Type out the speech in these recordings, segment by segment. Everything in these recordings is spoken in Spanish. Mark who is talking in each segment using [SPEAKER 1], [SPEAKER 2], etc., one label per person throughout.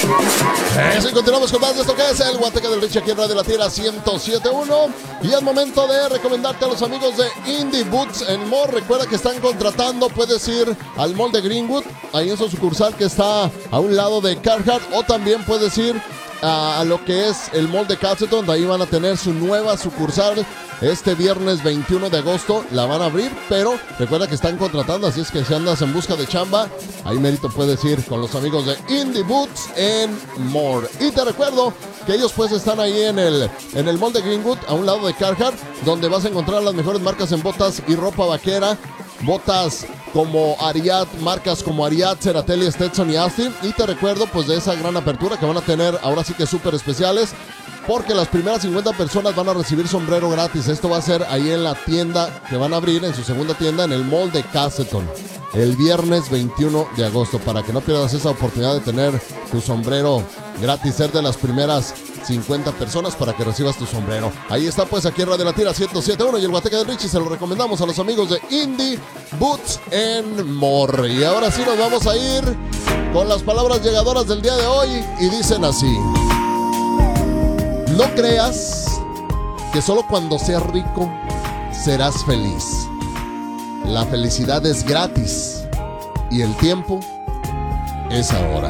[SPEAKER 1] Así continuamos con más de esto que es el Guateque del Richie aquí en Radio Latina 107.1. Y es momento de recomendarte a los amigos de Indie Boots and More. Recuerda que están contratando, puedes ir al mall de Greenwood, ahí en su sucursal que está a un lado de Carhartt, o también puedes ir a lo que es el mall de Castleton. Ahí van a tener su nueva sucursal. Este viernes 21 de agosto la van a abrir, pero recuerda que están contratando, así es que si andas en busca de chamba, ahí mérito puedes ir con los amigos de Indie Boots and More. Y te recuerdo que ellos pues están ahí en el mall de Greenwood, a un lado de Carhartt, donde vas a encontrar las mejores marcas en botas y ropa vaquera. Botas como Ariat, marcas como Ariat, Ceratelli, Stetson y Austin. Y te recuerdo pues de esa gran apertura que van a tener ahora sí que súper especiales, porque las primeras 50 personas van a recibir sombrero gratis. Esto va a ser ahí en la tienda que van a abrir, en su segunda tienda, en el mall de Castleton, el viernes 21 de agosto, para que no pierdas esa oportunidad de tener tu sombrero gratis, ser de las primeras 50 personas para que recibas tu sombrero. Ahí está pues aquí en Radio Latina 107.1 y el Guateque de Richie se lo recomendamos a los amigos de Indie Boots and More. Y ahora sí nos vamos a ir con las palabras llegadoras del día de hoy y dicen así: no creas que solo cuando seas rico serás feliz. La felicidad es gratis y el tiempo es ahora.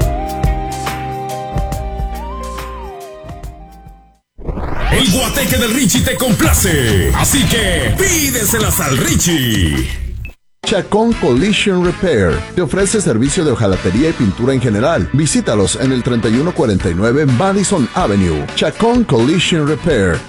[SPEAKER 2] El Guateque del Richie te complace, así que pídeselas al Richie.
[SPEAKER 3] Chacón Collision Repair te ofrece servicio de hojalatería y pintura en general. Visítalos en el 3149 Madison Avenue. Chacón Collision Repair.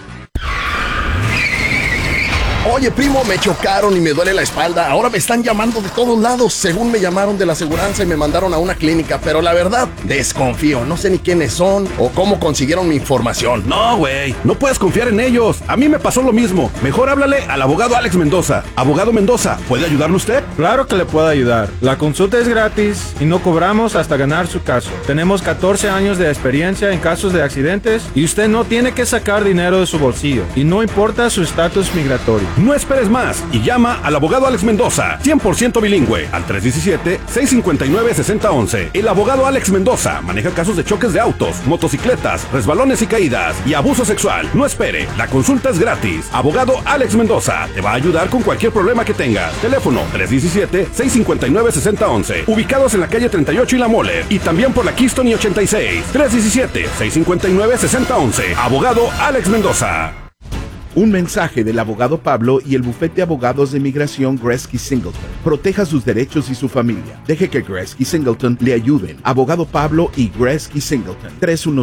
[SPEAKER 4] Oye, primo, me chocaron y me duele la espalda. Ahora me están llamando de todos lados. Según me llamaron de la aseguranza y me mandaron a una clínica, pero la verdad, desconfío. No sé ni quiénes son o cómo consiguieron mi información.
[SPEAKER 5] No, güey, no puedes confiar en ellos. A mí me pasó lo mismo. Mejor háblale al abogado Alex Mendoza. Abogado Mendoza, ¿puede ayudarle usted?
[SPEAKER 6] Claro que le puedo ayudar. La consulta es gratis y no cobramos hasta ganar su caso. Tenemos 14 años de experiencia en casos de accidentes y usted no tiene que sacar dinero de su bolsillo. Y no importa su estatus migratorio.
[SPEAKER 5] No esperes más y llama al abogado Alex Mendoza, 100% bilingüe, al 317-659-6011. El abogado Alex Mendoza maneja casos de choques de autos, motocicletas, resbalones y caídas y abuso sexual. No espere, la consulta es gratis. Abogado Alex Mendoza te va a ayudar con cualquier problema que tengas. Teléfono 317-659-6011. Ubicados en la calle 38 y La Mole, y también por la Keystone y 86. 317-659-6011. Abogado Alex Mendoza.
[SPEAKER 7] Un mensaje del abogado Pablo y el bufete de abogados de migración Gretzky Singleton. Proteja sus derechos y su familia. Deje que Gretzky Singleton le ayuden. Abogado Pablo y Gretzky Singleton.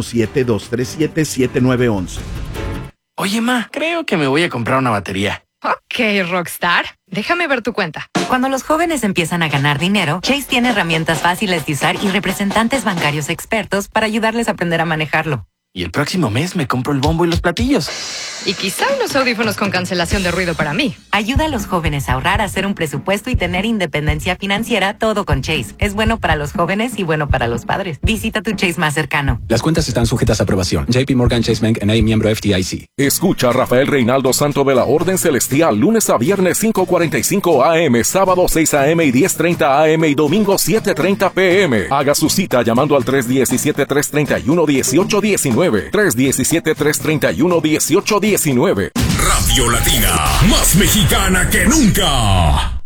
[SPEAKER 7] 317-237-7911.
[SPEAKER 8] Oye, ma, creo que me voy a comprar una batería.
[SPEAKER 9] Ok, Rockstar. Déjame ver tu cuenta.
[SPEAKER 10] Cuando los jóvenes empiezan a ganar dinero, Chase tiene herramientas fáciles de usar y representantes bancarios expertos para ayudarles a aprender a manejarlo.
[SPEAKER 8] Y el próximo mes me compro el bombo y los platillos.
[SPEAKER 9] Y quizá unos audífonos con cancelación de ruido para mí.
[SPEAKER 10] Ayuda a los jóvenes a ahorrar, hacer un presupuesto y tener independencia financiera, todo con Chase. Es bueno para los jóvenes y bueno para los padres. Visita tu Chase más cercano.
[SPEAKER 11] Las cuentas están sujetas a aprobación. JP Morgan Chase Bank N.A. miembro FDIC.
[SPEAKER 2] Escucha a Rafael Reinaldo Santo de la Orden Celestial lunes a viernes 5:45 AM, sábado 6 AM y 10:30 AM y domingo 7:30 PM. Haga su cita llamando al 317-331-1819. 317-331-1819. Radio Latina, más mexicana que nunca.